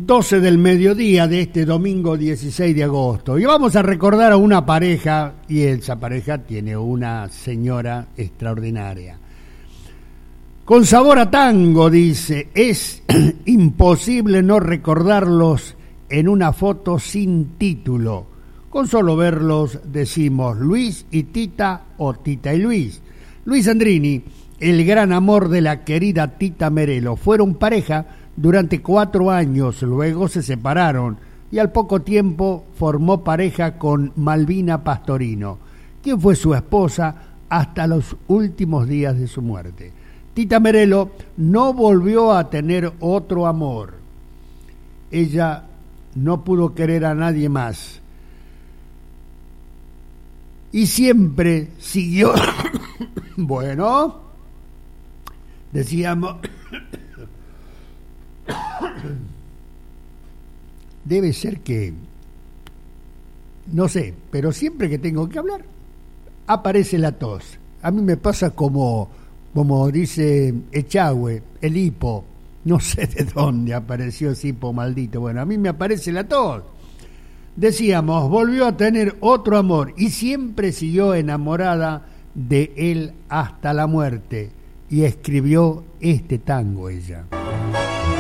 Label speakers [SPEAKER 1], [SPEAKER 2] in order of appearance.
[SPEAKER 1] 12 del mediodía de este domingo 16 de agosto. Y vamos a recordar a una pareja, y esa pareja tiene una señora extraordinaria. Con sabor a tango, dice, es imposible no recordarlos en una foto sin título. Con solo verlos decimos Luis y Tita o Tita y Luis. Luis Andrini, el gran amor de la querida Tita Merello, fueron pareja durante 4 años, luego se separaron y al poco tiempo formó pareja con Malvina Pastorino, quien fue su esposa hasta los últimos días de su muerte. Tita Merello no volvió a tener otro amor. Ella no pudo querer a nadie más. Y siempre siguió, bueno, decíamos, debe ser que, no sé, pero siempre que tengo que hablar, aparece la tos. A mí me pasa como dice Echagüe, el hipo, no sé de dónde apareció ese hipo maldito. Bueno, a mí me aparece la tos. Decíamos, volvió a tener otro amor y siempre siguió enamorada de él hasta la muerte. Y escribió este tango ella.